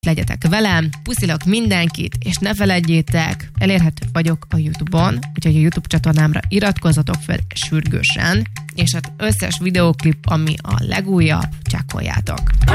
legyetek velem, puszilak mindenkit, és ne feledjétek, elérhető vagyok a YouTube-on, úgyhogy a YouTube csatornámra iratkozzatok fel sürgősen, és az összes videóklip, ami a legújabb, csekkoljátok.